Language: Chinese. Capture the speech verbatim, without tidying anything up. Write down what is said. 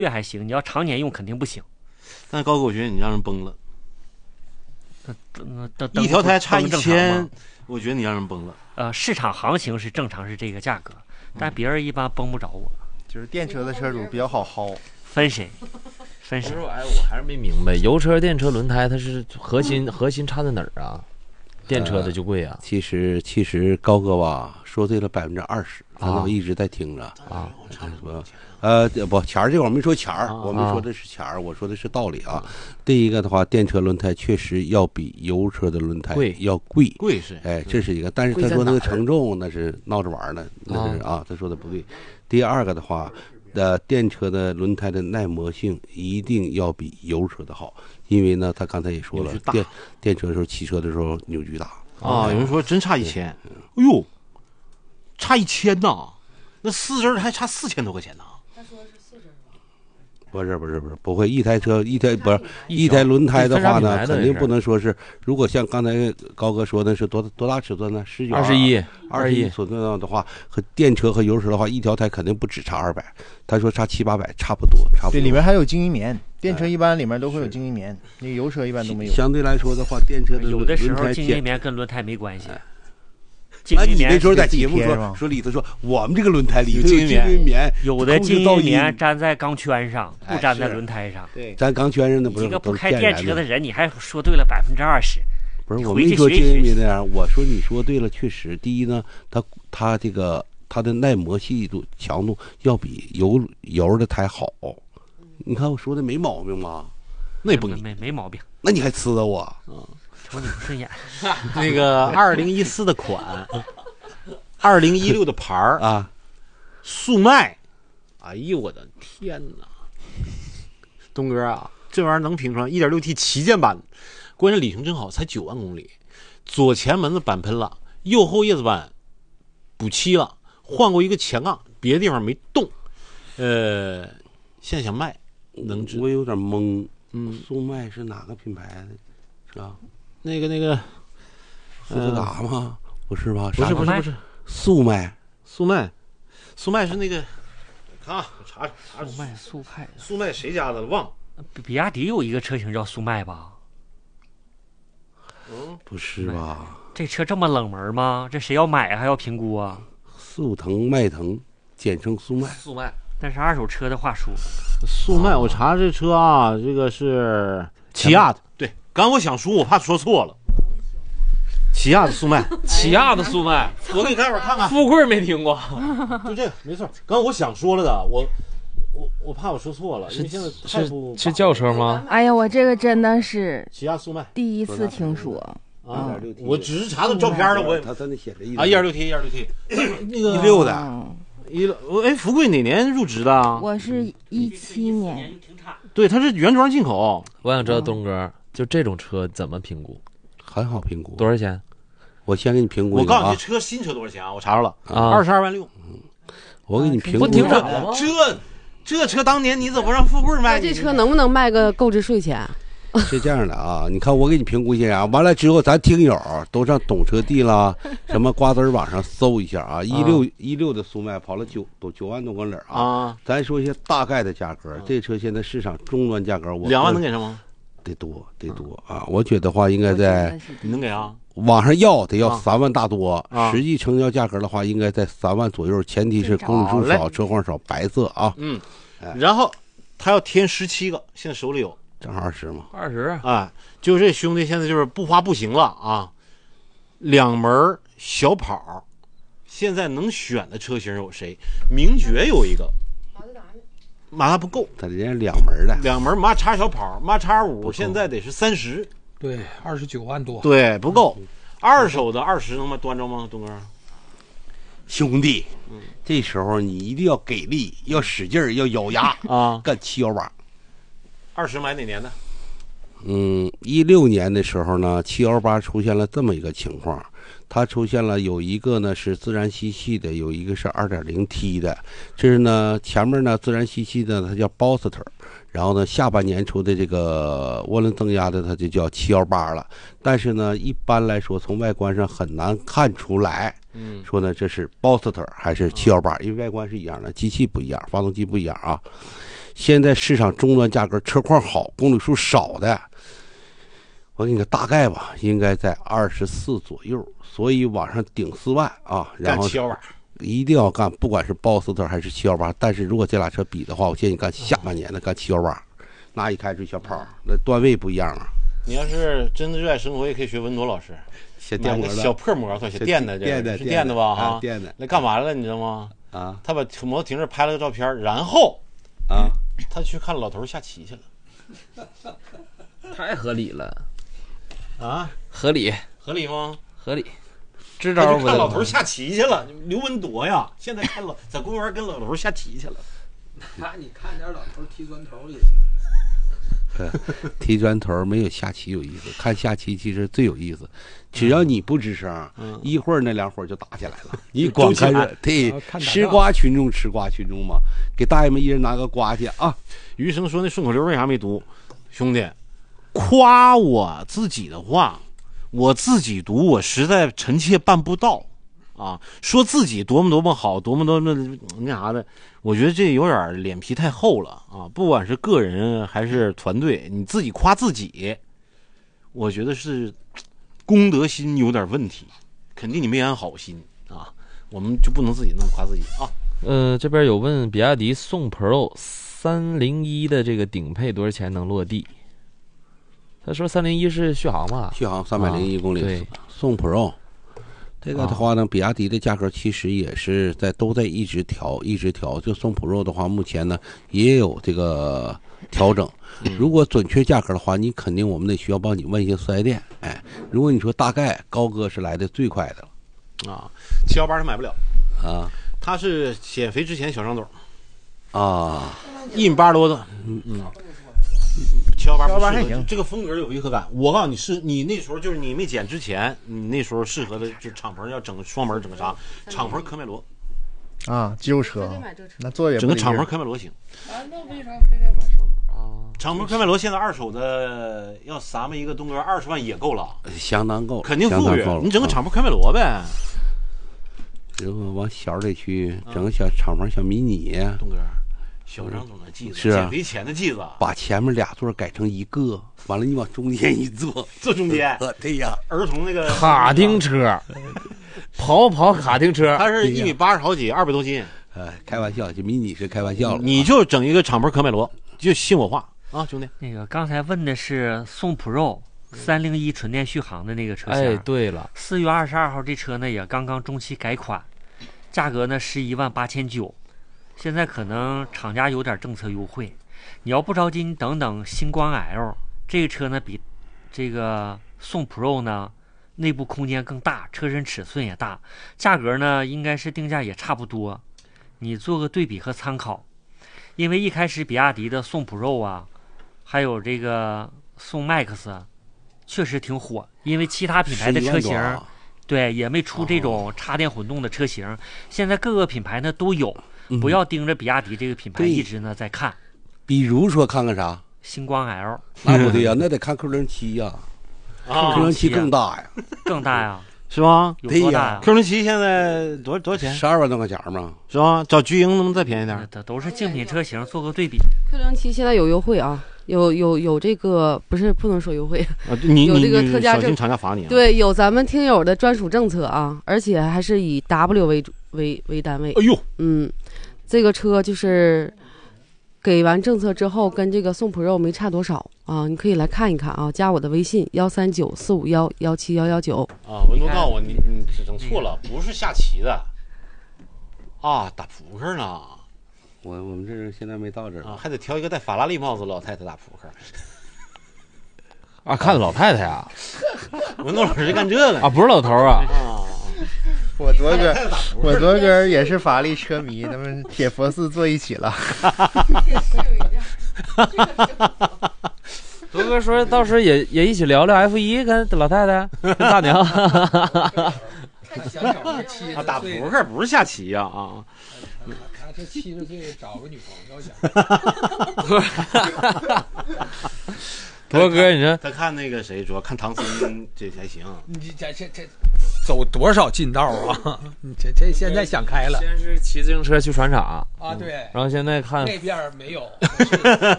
月还行，你要常年用肯定不行。 但是高哥，我觉得你让人崩了。 那那一条胎差一千，我觉得你让人崩了。 呃，市场行情是正常是这个价格，但别人一般崩不着我。 就是电车的车主比较好薅， 分谁？分谁？ 哎，我还是没明白，油车、电车轮胎它是核心核心差在哪儿啊？电车的就贵啊。 呃、其实其实高哥吧说对了百分之二十，咱都一直在听着啊。 说呃不，钱儿这会儿没说钱儿、啊，我没说的是钱儿、啊，我说的是道理啊。第一个的话，电车轮胎确实要比油车的轮胎要贵， 贵是哎，这是一个。但是他说那个承重那是闹着玩呢，那是啊，他说的不对。第二个的话，呃，电车的轮胎的耐磨性一定要比油车的好，因为呢，他刚才也说了，电电车的时候骑车的时候扭矩大啊。有人说真差一千，哎呦，差一千呐，那四针还差四千多块钱呢。 他说是四针吧？ 不是不是不是，不会一台车一台不是一台轮胎的话呢，肯定不能说是，如果像刚才高哥说的是多多大尺寸呢？十九、 二十一、 二十一尺寸的话，和电车和油车的话，一条胎肯定不只差二百，他说差七八百，差不多，差不多。 对，里面还有精英棉，电车一般里面都会有精英棉，那个油车一般都没有。 相对来说的话，电车的有的时候精英棉跟轮胎没关系。 那你那时候在节目说说里头说我们这个轮胎里有精英棉， 有的精英棉粘在钢圈上，不粘在轮胎上。 对，粘钢圈上的不是。 一个不开电车的人，你还说对了百分之二十？ 不是，我没说精英棉那样，我说你说对了，确实，第一呢，它它这个它的耐磨细度强度要比油油的胎好。你看我说的没毛病吗？ 那不没没毛病。 那你还呲的我？ 嗯。 瞅你不顺眼。 那个二零一四的款，二零一六的牌儿啊， 速迈，哎呦我的天哪！东哥啊，这玩意儿能评出来 一点六 T 旗舰版，关键里程正好，才九万公里，左前门子板喷了，右后叶子板补漆了，换过一个前杠，别的地方没动。呃，现在想卖，能我有点懵。 嗯， 速迈是哪个品牌的？是吧？ 那个那个， 斯柯达吗？不是吧？ 不是不是不是， 速迈， 速迈，速迈是那个，看啊，我查查。 速迈速派， 速迈谁家的？忘了。 比亚迪有一个车型叫速迈吧？ 嗯， 不是吧？ 这车这么冷门吗？这谁要买还要评估啊？ 速腾、迈腾，简称速迈。 速迈， 但是二手车的话说， 速迈，我查这车啊，这个是起亚的。对，刚我想说，我怕说错了。起亚的速迈， 起亚的速迈， 我给你待会儿看看。 富贵没听过， 就这个没错。刚我想说了的，我我我怕我说错了，因为现在太不是轿车吗？ 哎呀，我这个真的是起亚速迈第一次听说啊！我只是查到照片了，我他在那写着啊，一点六 T， 一点六 T， 那个一六的， 一六。哎，福贵哪年入职的？ 我是一七年。 对，它是原装进口。 我想知道东哥，就这种车怎么评估？ 很好评估， 多少钱？ 我先给你评估一个、啊。 我告诉你，车新车多少钱啊？我查着了， 啊， 二十二万六。 我给你评估。 不挺涨了吗？ 这这车当年你怎么让富贵卖？ 这车能不能卖个购置税钱？ 是这样的啊，你看我给你评估一下啊，完了之后咱听友都上懂车帝啦，什么瓜子网上搜一下啊，一六一六的速迈跑了九都九万多公里啊。 啊， 咱说一下大概的价格，这车现在市场终端价格我两万能给上吗？ 得多得多啊！我觉得话应该在你能给啊？ 网上要得要三万大多， 啊、 实际成交价格的话应该在三万左右，前提是公里数少、车况少、白色啊。 嗯，哎、然后他要添十七个，现在手里有， 正好二十嘛。 二十哎，就这兄弟现在就是不花不行了啊！两门小跑，现在能选的车型有谁？名爵有一个。马达不够， 他人家两门的， 两门马叉小跑，马叉五现在得是三十， 对，二十九万多， 对，不够。二手的二十能端着吗，东哥？ 兄弟，嗯，这时候你一定要给力，要使劲儿，要咬牙啊， 干七幺八。 二十买哪年的？ 嗯，一六年的时候呢，七幺八出现了这么一个情况。它出现了有一个呢是自然吸气的，有一个是 二点零 T 的。这是呢前面呢自然吸气的它叫 Boxster， 然后呢下半年出的这个涡轮增压的它就叫七幺八了。但是呢一般来说从外观上很难看出来， 嗯， 说呢这是 Boxster 还是七幺八，因为外观是一样的，机器不一样，发动机不一样啊。 现在市场终端价格车况好、公里数少的，我给你个大概吧，应该在二十四左右，所以往上顶四万啊，然后干七幺八， 一定要干，不管是豹斯特还是七幺八。但是如果这俩车比的话，我建议你干下半年的，干七幺八，那一开出小跑，那段位不一样啊。 你要是真的热爱生活，也可以学文铎老师， 写电摩的小破摩托，写电的， 电的是电的吧？ 哈，电的。 那干嘛了？你知道吗？ 啊， 他把摩托停这拍了个照片，然后啊， 他去看老头下棋去了。 太合理了啊， 合理合理吗？ 合理。支招看老头下棋去了，刘文铎呀，现在看老在公园跟老头下棋去了。 那你看点老头踢砖头也行。 踢砖头没有下棋有意思，看下棋其实最有意思。只要你不吱声， 嗯、 一会儿那两会儿就打起来了。你光看着，对，吃瓜群众吃瓜群众嘛，给大爷们一人拿个瓜去啊。 余生说那顺口溜为啥没读？兄弟，夸我自己的话，我自己读，我实在臣妾办不到啊。说自己多么多么好，多么多么那啥的，我觉得这有点脸皮太厚了啊。不管是个人还是团队，你自己夸自己，我觉得是公德心有点问题，肯定你没安好心啊。我们就不能自己那么夸自己啊。 呃，这边有问比亚迪宋 Pro 三零一的这个顶配多少钱能落地？他说三零一是续航吧？ 续航三百零一公里。 对， 宋 Pro 这个的话呢，比亚迪的价格其实也是在都在一直调，一直调。就宋 Pro 的话，目前呢也有这个调整。如果准确价格的话，你肯定我们得需要帮你问一些四 S 店。哎，如果你说大概，高哥是来的最快的了。 啊，七幺八是买不了啊， 他是减肥之前小张总啊， 一米八十多的，嗯嗯。七幺八七幺八还行， 这个风格有违和感。我告诉你是，你那时候就是你没减之前，你那时候适合的就敞篷要整个双门，整个啥？敞篷科迈罗啊，肌肉车，那做的也整个敞篷科迈罗行。 啊，那为啥非得买双门啊？ 敞篷科迈罗现在二手的要咱们一个东哥二十万也够了， 相当够， 肯定富裕。你整个敞篷科迈罗呗。 如果往小里去，整个小敞篷小迷你， 东哥。小张总的计子， 是啊， 减肥前的计子， 把前面俩座改成一个，完了你往中间一坐， 坐中间。 对呀， 儿童那个卡丁车，跑跑卡丁车， 它是一米八十好几，二百多斤。 哎，开玩笑，这迷你是开玩笑了。 你就整一个敞篷科迈罗，就信我话啊，兄弟。 那个刚才问的是宋 Pro 三零一纯电续航的那个车型。 哎，对了， 四月二十二号这车呢也刚刚中期改款，价格呢十一万八千九。现在可能厂家有点政策优惠，你要不着急，你等等星光 L 这个车呢，比这个宋 Pro 呢内部空间更大，车身尺寸也大，价格呢应该是定价也差不多，你做个对比和参考。因为一开始比亚迪的宋 Pro 啊，还有这个宋 Max 确实挺火，因为其他品牌的车型对也没出这种插电混动的车型，现在各个品牌呢都有。不要盯着比亚迪这个品牌一直呢在看， 比如说看看啥？ 星光 L， 那不对呀，那得看 Q 零七呀，Q 零七更大呀， 更大呀， 是吧？ 有多大呀 ？Q 零七现在多多少钱？ 十二万多块钱嘛， 是吧？找菊英能不能再便宜点？ 这都是竞品车型，做个对比。 Q 零七现在有优惠啊，有有有这个不是不能说优惠， 啊、你有这个特价政， 厂家罚你、啊。 对，有咱们听友的专属政策啊，而且还是以 W 为主为为单位。 哎呦， 嗯。这个车就是给完政策之后，跟这个宋 Pro 没差多少啊！你可以来看一看啊，加我的微信幺三九四五幺幺七幺幺九啊。文东告诉我，你你整错了，不是下棋的啊，打扑克呢。 我我们这人现在没到这儿啊，还得挑一个戴法拉利帽子老太太打扑克。 啊，看老太太呀、 啊？文东老师干这个啊，不是老头啊。 啊我昨个我昨个也是法拉利车迷，他们铁佛寺坐一起了。 多哥说到时候也也一起聊聊 F 一，跟老太太跟大娘。 啊，打扑克不是下棋呀啊！ 他这七十岁找个女朋友去。 铎哥，你这他看那个谁，主要看唐僧这才行。 你这这这走多少近道啊？你这这现在想开了。 先是骑自行车去船厂啊，对， 然后现在看那边没有。